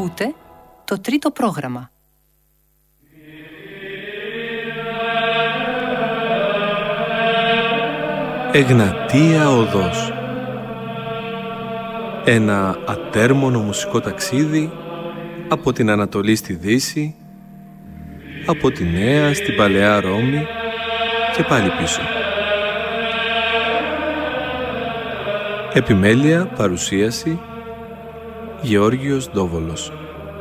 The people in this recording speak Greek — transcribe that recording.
Ακούτε το τρίτο πρόγραμμα. Εγνατία Οδός. Ένα ατέρμονο μουσικό ταξίδι από την Ανατολή στη Δύση, από τη Νέα στην Παλαιά Ρώμη και πάλι πίσω. Επιμέλεια, παρουσίαση, Γεώργιος Ντόβολος.